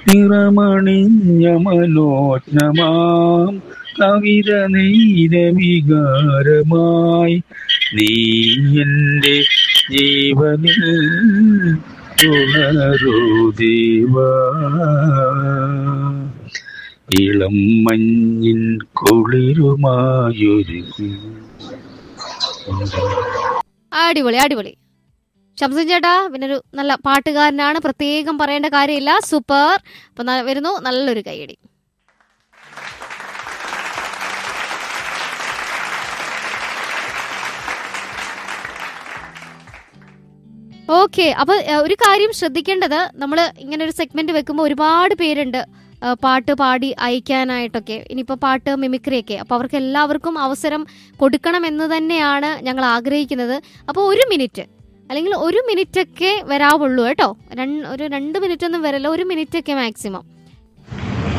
നിറമണിഞ്ഞ മനോജ്ഞമാം കവിത നെയ്ത വികാരമായി നീ എൻ്റെ ജീവനിൽ ഉണരൂ ദേവാ. ഇളം മഞ്ഞിൻ കുളിരുമായൊരുങ്ങി. അടിപൊളി അടിപൊളി. ശംസുൻ ചേട്ടാ പിന്നെ ഒരു നല്ല പാട്ടുകാരനാണ്, പ്രത്യേകം പറയേണ്ട കാര്യമില്ല. സൂപ്പർ. അപ്പൊ വരുന്നു നല്ലൊരു കൈയടി. ഓക്കെ. അപ്പൊ ഒരു കാര്യം ശ്രദ്ധിക്കേണ്ടത്, നമ്മൾ ഇങ്ങനെ ഒരു സെഗ്മെന്റ് വെക്കുമ്പോൾ ഒരുപാട് പേരുണ്ട് പാട്ട് പാടി അയക്കാനായിട്ടൊക്കെ, ഇനിയിപ്പോൾ പാട്ട് മിമിക്രിയൊക്കെ. അപ്പോൾ അവർക്ക് എല്ലാവർക്കും അവസരം കൊടുക്കണം എന്ന് തന്നെയാണ് ഞങ്ങൾ ആഗ്രഹിക്കുന്നത്. അപ്പോൾ 1 മിനിറ്റ് അല്ലെങ്കിൽ 1 മിനിറ്റൊക്കെ വരാവുള്ളൂ കേട്ടോ. ഒരു 2 മിനിറ്റ് ഒന്നും വരില്ല, 1 മിനിറ്റൊക്കെ മാക്സിമം.